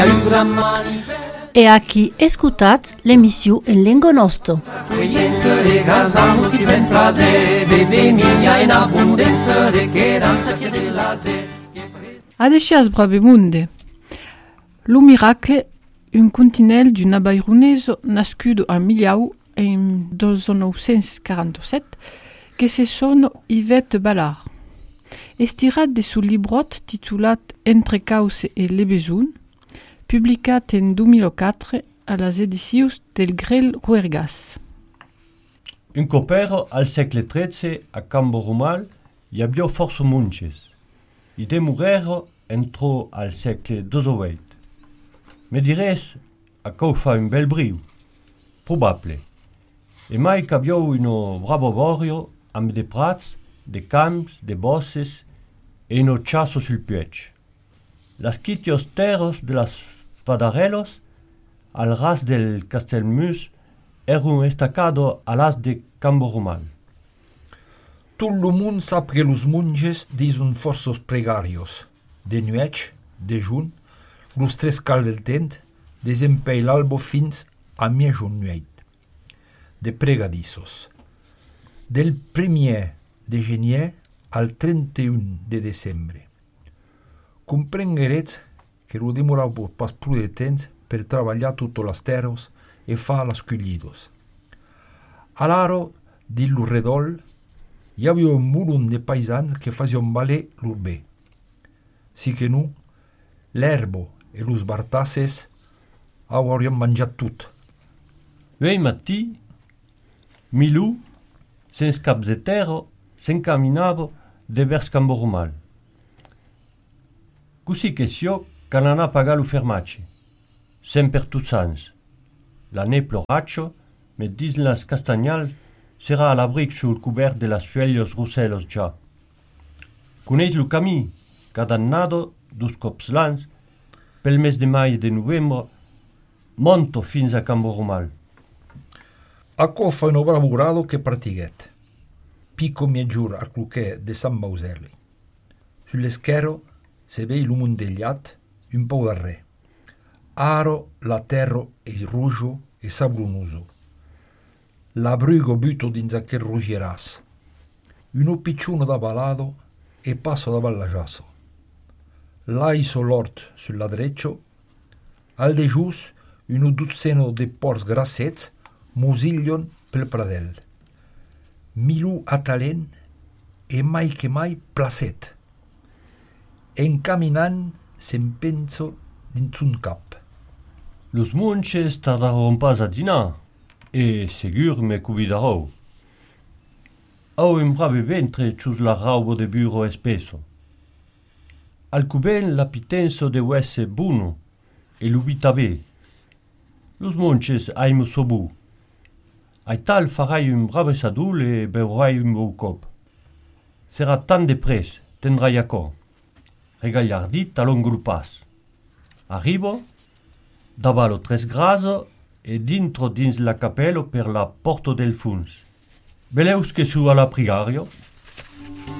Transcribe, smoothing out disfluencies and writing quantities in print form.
E a chi escutat l'emissió en lengo nostro. Accoglienza de gazamo si ben frase, bebe migna in abbondanza de cheranza sia della se. Adesias brabemunde. Lo miracle, un continent d'un abaironeso nascudo a Miliau en 1947, che se sono Yvette Ballard. Estirat de sul librot titulat Entre cause e le besun, publicat en 2004 a las edicions del Grel Ruergas. Un copero al segle XIII a Campo Romal hi havia força monges. I de morero entrò al segle XVIII. Me diràs a cau fa un bel briu? Probable. E mai qu'aviau uno bravo borio amb de prats, de camps, de bosses e uno chasso sul puig. Las quitios terros de las Fadarellos, al ras del Castelmus, eran estacado a las de Campo Romal. Tot lo món sap que los monges dison forços pregarios, de nuech, de jun, los tres cal del tent, desempei l'albo fins a miejon nueit, de pregadissos. Del 1er de genier al 31 de desembre. Comprengueretz que lo demoravo pas plu de temps per traballar tutto las terros e fa las cullidos. Alaro, di lo redol, hi havia un mulun de paisans que fazion valer l'urbè. Si que nu, l'erbo e los bartasses haurien mangiat tot. Vei matí, Milú, sens caps de terra, s'encaminava de vers Campo Romal. Così che sio can anar a pagar lo fermatge. Sempre tots ans. L'anè ploraccio, met dins las castagnals, serà a l'abric sul cobert de las fuellos rossellos già. Coneix lo camí, cada annado, dos cops l'ans, pel mes de mai e de novembre, monto fins a Campo Romal. Acco fa un bravurado che partiguet. Pico mi giura al cluquè de San Mauselli. Sull'eschero se vei lo mondegliat, un po' d'arrè. Aro, la terro e il ruggio e sabrunoso. La brugo butto dins aquel rugieras. Uno picciuno da balado e passo da ballagiasso. Laiso l'ort sulla dreccio. Al de gius, uno dozzeno de porcs grassets musiglion pel pradel. Milù a talent e mai che mai placet. Encaminant se'n penso dins un cap. Los monches tardaron pas a dinar, e segur me cuidarò. Au un brave ventre cius la raubo de burro espeso. Al cuben la pitenso de uesse buno, e l'ubita be. Los monches aimo sobu. Ai tal farai un brave sadul e beurai un bou cop. Sera tan de pres, tendrai acor. Regagliardit a longo pas. Arrivo, davalo tres graso e dintro dins la capello per la porto del funs. Veleus che su alla prigario,